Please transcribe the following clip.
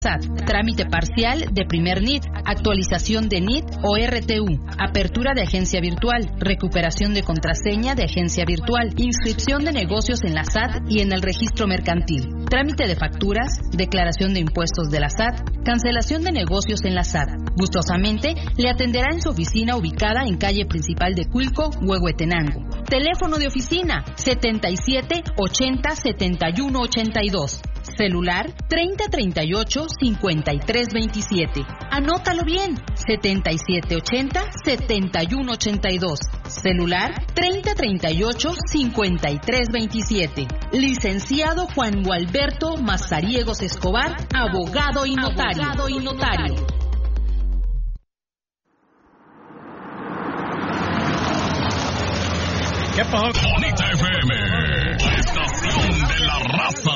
SAT, trámite parcial de primer NIT, actualización de NIT o RTU, apertura de agencia virtual, recuperación de contraseña de agencia virtual, inscripción de negocios en la SAT y en el registro mercantil, trámite de facturas, declaración de impuestos de la SAT, cancelación de negocios en la SAT. Gustosamente, le atenderá en su oficina ubicada en calle principal de Cuilco, Huehuetenango. Teléfono de oficina 77 80 71 82. Celular 30 38 53 27. Anótalo bien. 77 80 71 82. Celular 30 38 53 27. Licenciado Juan Gualberto Mazariegos Escobar, abogado y notario. ¿Qué pasó? Bonita FM, la estación de la raza.